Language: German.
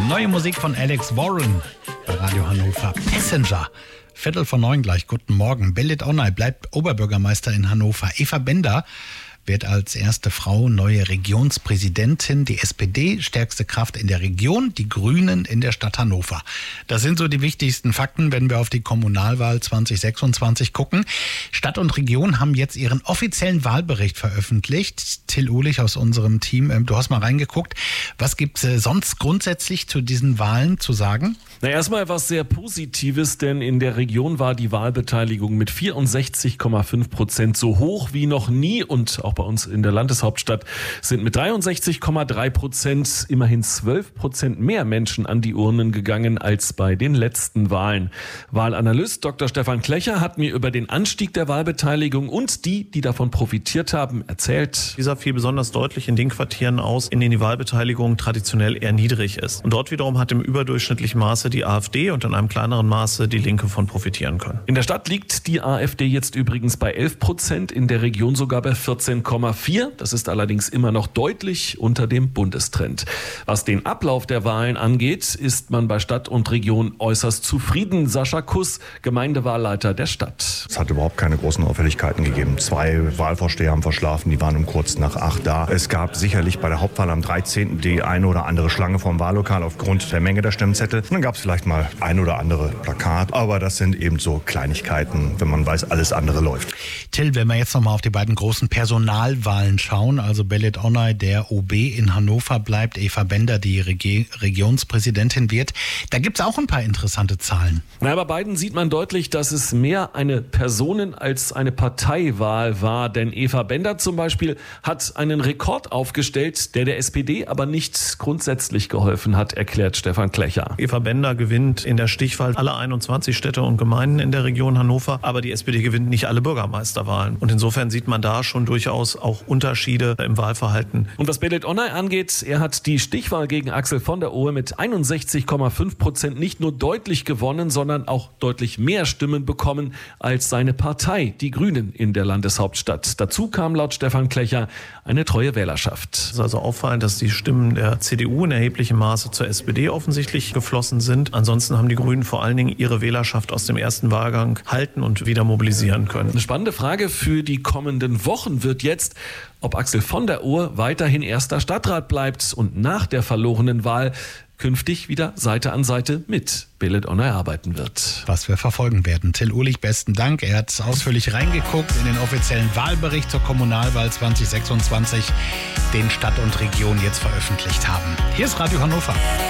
Neue Musik von Alex Warren bei Radio Hannover. Passenger. 8:45 gleich. Guten Morgen. Belit Onay bleibt Oberbürgermeister in Hannover. Eva Bender wird als erste Frau neue Regionspräsidentin. Die SPD stärkste Kraft in der Region, die Grünen in der Stadt Hannover. Das sind so die wichtigsten Fakten, wenn wir auf die Kommunalwahl 2026 gucken. Stadt und Region haben jetzt ihren offiziellen Wahlbericht veröffentlicht. Till Uhlich aus unserem Team, du hast mal reingeguckt. Was gibt es sonst grundsätzlich zu diesen Wahlen zu sagen? Erstmal was sehr Positives, denn in der Region war die Wahlbeteiligung mit 64,5% so hoch wie noch nie, und auch bei uns in der Landeshauptstadt sind mit 63,3% immerhin 12% mehr Menschen an die Urnen gegangen als bei den letzten Wahlen. Wahlanalyst Dr. Stefan Klecher hat mir über den Anstieg der Wahlbeteiligung und die davon profitiert haben, erzählt. Dieser fiel besonders deutlich in den Quartieren aus, in denen die Wahlbeteiligung traditionell eher niedrig ist. Und dort wiederum hat im überdurchschnittlichen Maße die AfD und in einem kleineren Maße die Linke von profitieren können. In der Stadt liegt die AfD jetzt übrigens bei 11%, in der Region sogar bei 14,4%. Das ist allerdings immer noch deutlich unter dem Bundestrend. Was den Ablauf der Wahlen angeht, ist man bei Stadt und Region äußerst zufrieden. Sascha Kuss, Gemeindewahlleiter der Stadt. Es hat überhaupt keine großen Auffälligkeiten gegeben. 2 Wahlvorsteher haben verschlafen, die waren um kurz nach 8 da. Es gab sicherlich bei der Hauptwahl am 13. die eine oder andere Schlange vorm Wahllokal aufgrund der Menge der Stimmzettel. Und dann gab es vielleicht mal ein oder andere Plakat, aber das sind eben so Kleinigkeiten, wenn man weiß, alles andere läuft. Till, wenn wir jetzt nochmal auf die beiden großen Personalwahlen schauen, also Belit Onay, der OB in Hannover bleibt, Eva Bender, die Regionspräsidentin wird, da gibt es auch ein paar interessante Zahlen. Bei beiden sieht man deutlich, dass es mehr eine Personen- als eine Parteiwahl war, denn Eva Bender zum Beispiel hat einen Rekord aufgestellt, der SPD aber nicht grundsätzlich geholfen hat, erklärt Stefan Klecher. Eva Bender gewinnt in der Stichwahl alle 21 Städte und Gemeinden in der Region Hannover, aber die SPD gewinnt nicht alle Bürgermeisterwahlen. Und insofern sieht man da schon durchaus auch Unterschiede im Wahlverhalten. Und was Belit Onay angeht, er hat die Stichwahl gegen Axel von der Ohe mit 61,5% nicht nur deutlich gewonnen, sondern auch deutlich mehr Stimmen bekommen als seine Partei, die Grünen in der Landeshauptstadt. Dazu kam laut Stefan Klecher eine treue Wählerschaft. Es ist also auffallend, dass die Stimmen der CDU in erheblichem Maße zur SPD offensichtlich geflossen sind. Ansonsten haben die Grünen vor allen Dingen ihre Wählerschaft aus dem ersten Wahlgang halten und wieder mobilisieren können. Eine spannende Frage für die kommenden Wochen wird jetzt, ob Axel von der Ohe weiterhin erster Stadtrat bleibt und nach der verlorenen Wahl künftig wieder Seite an Seite mit Belit Onay arbeiten wird. Was wir verfolgen werden. Till Uhlich, besten Dank. Er hat ausführlich reingeguckt in den offiziellen Wahlbericht zur Kommunalwahl 2026, den Stadt und Region jetzt veröffentlicht haben. Hier ist Radio Hannover.